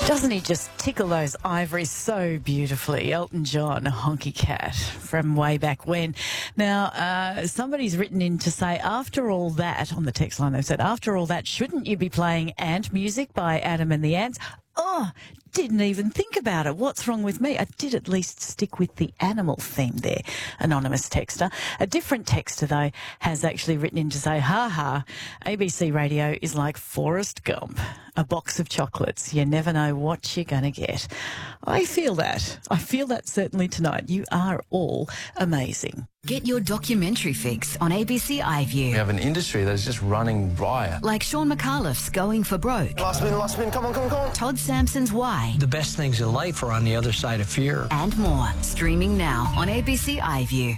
Doesn't he just tickle those ivories so beautifully? Elton John, Honky Cat, from way back when. Now, somebody's written in to say, after all that, on the text line they've said, after all that, shouldn't you be playing Ant music by Adam and the Ants? Oh, didn't even think about it. What's wrong with me? I did at least stick with the animal theme there, anonymous texter. A different texter, though, has actually written in to say, ha, ABC Radio is like Forrest Gump, a box of chocolates. You never know what you're going to get. I feel that. I feel that certainly tonight. You are all amazing. Get your documentary fix on ABC iView. We have an industry that's just running riot. Like Sean McAuliffe's Going for Broke. Last spin, come on. Todd Sampson's Why. The best things in life are on the other side of fear. And more. Streaming now on ABC iView.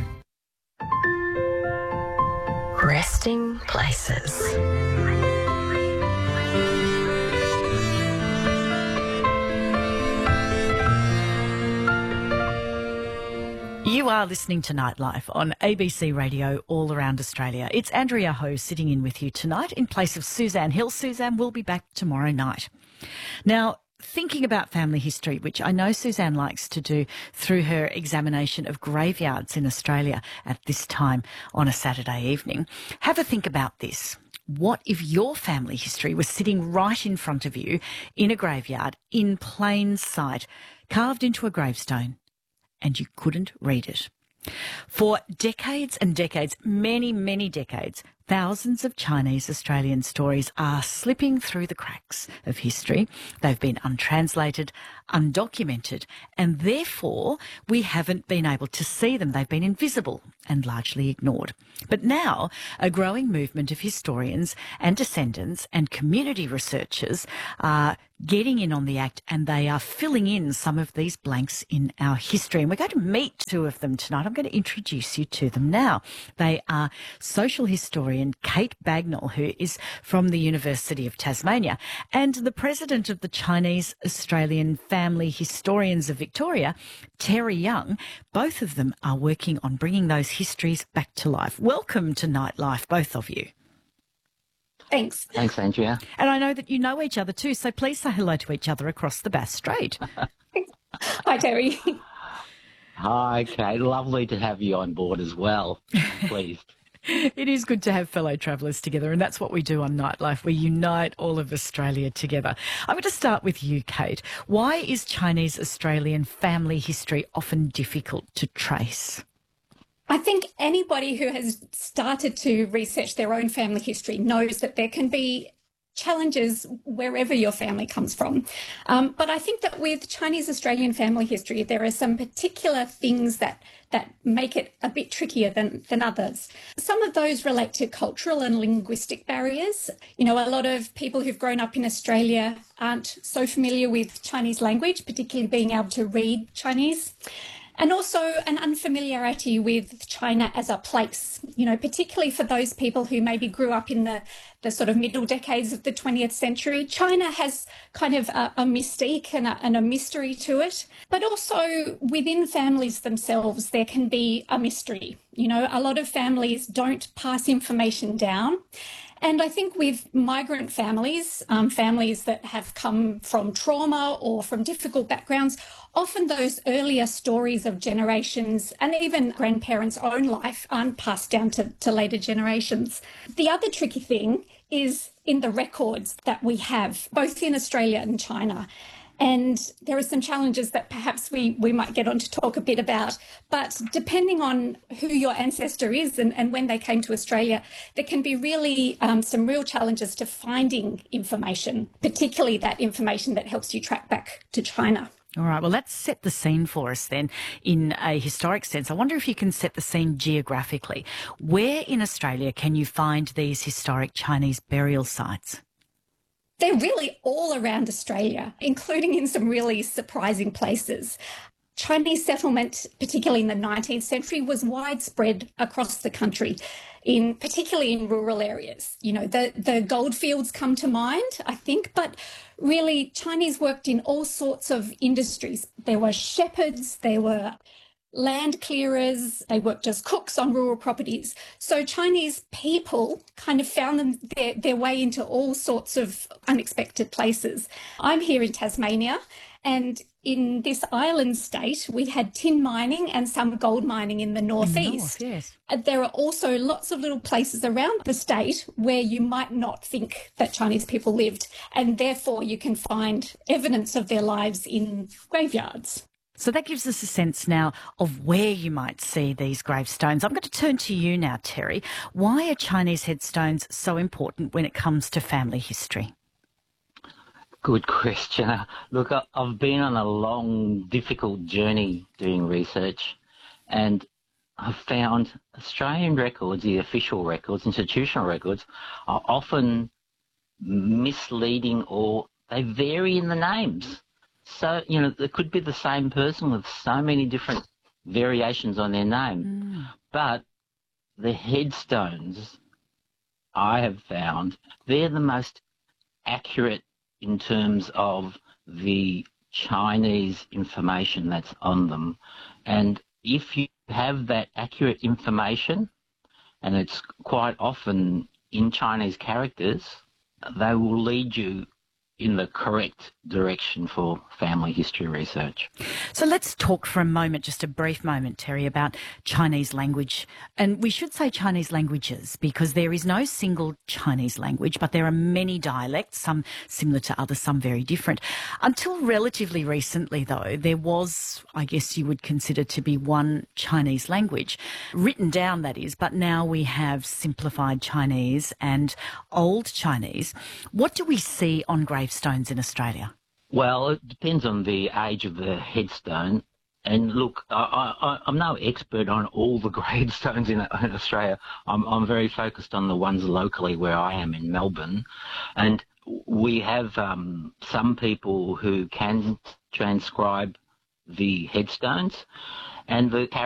Resting places. You are listening to Nightlife on ABC Radio all around Australia. It's Andrea Ho sitting in with you tonight in place of Suzanne Hill. Suzanne will be back tomorrow night. Now, thinking about family history, which I know Suzanne likes to do through her examination of graveyards in Australia at this time on a Saturday evening, have a think about this. What if your family history was sitting right in front of you in a graveyard in plain sight, carved into a gravestone, and you couldn't read it? For decades and decades, many, many decades, thousands of Chinese Australian stories are slipping through the cracks of history. They've been untranslated, undocumented, and therefore we haven't been able to see them. They've been invisible and largely ignored. But now a growing movement of historians and descendants and community researchers are getting in on the act, and they are filling in some of these blanks in our history. And we're going to meet two of them tonight. I'm going to introduce you to them now. They are social historian Kate Bagnall, who is from the University of Tasmania, and the president of the Chinese Australian Family Historians of Victoria, Terry Young. Both of them are working on bringing those histories back to life. Welcome to Nightlife, both of you. Thanks. Thanks, Andrea. And I know that you know each other too, so please say hello to each other across the Bass Strait. Hi, Terry. Hi, Kate. Lovely to have you on board as well. Pleased. It is good to have fellow travellers together, and that's what we do on Nightlife. We unite all of Australia together. I'm going to start with you, Kate. Why is Chinese Australian family history often difficult to trace? I think anybody who has started to research their own family history knows that there can be challenges wherever your family comes from. But I think that with Chinese Australian family history, there are some particular things that make it a bit trickier than others. Some of those relate to cultural and linguistic barriers. You know, a lot of people who've grown up in Australia aren't so familiar with Chinese language, particularly being able to read Chinese. And also an unfamiliarity with China as a place, you know, particularly for those people who maybe grew up in the sort of middle decades of the 20th century. China has kind of a mystique and a mystery to it. But also within families themselves, there can be a mystery. You know, a lot of families don't pass information down. And I think with migrant families, families that have come from trauma or from difficult backgrounds, often those earlier stories of generations and even grandparents' own life aren't passed down to later generations. The other tricky thing is in the records that we have, both in Australia and China. And there are some challenges that perhaps we might get on to talk a bit about. But depending on who your ancestor is and when they came to Australia, there can be really some real challenges to finding information, particularly that information that helps you track back to China. All right, well, let's set the scene for us then in a historic sense. I wonder if you can set the scene geographically. Where in Australia can you find these historic Chinese burial sites? They're really all around Australia, including in some really surprising places. Chinese settlement, particularly in the 19th century, was widespread across the country, particularly in rural areas. You know, the goldfields come to mind, I think, but really Chinese worked in all sorts of industries. There were shepherds, there were land clearers, they worked as cooks on rural properties. So Chinese people kind of found their way into all sorts of unexpected places. I'm here in Tasmania, and in this island state, we had tin mining and some gold mining in the northeast. Yes. There are also lots of little places around the state where you might not think that Chinese people lived, and therefore you can find evidence of their lives in graveyards. So that gives us a sense now of where you might see these gravestones. I'm going to turn to you now, Terry. Why are Chinese headstones so important when it comes to family history? Good question. Look, I've been on a long, difficult journey doing research, and I've found Australian records, the official records, institutional records, are often misleading, or they vary in the names. So, it could be the same person with so many different variations on their name. But the headstones, I have found, they're the most accurate in terms of the Chinese information that's on them. And if you have that accurate information, and it's quite often in Chinese characters, they will lead you in the correct direction for family history research. So let's talk for a moment, just a brief moment, Terry, about Chinese language. And we should say Chinese languages, because there is no single Chinese language, but there are many dialects, some similar to others, some very different. Until relatively recently, though, there was, I guess you would consider to be one Chinese language, written down, that is, but now we have simplified Chinese and Old Chinese. What do we see on gravestones in Australia? Well, it depends on the age of the headstone. And look, I'm no expert on all the gravestones in Australia. I'm very focused on the ones locally where I am in Melbourne. And we have some people who can transcribe the headstones, and the